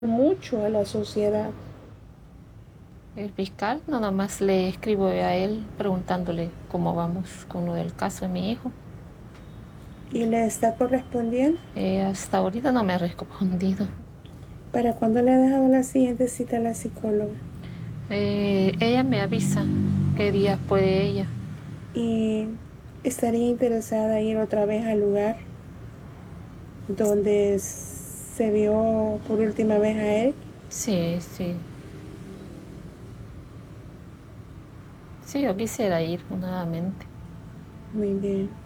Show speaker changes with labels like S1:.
S1: mucho a la sociedad.
S2: El fiscal, nada más le escribo a él preguntándole cómo vamos con lo del caso de mi hijo.
S1: ¿Y le está correspondiendo?
S2: Hasta ahorita no me ha respondido.
S1: ¿Para cuándo le ha dejado la siguiente cita a la psicóloga?
S2: Ella me avisa qué días puede ella.
S1: ¿Y estaría interesada en ir otra vez al lugar donde se vio por última vez a él?
S2: Sí, sí. Sí, yo quisiera ir nuevamente.
S1: Muy bien.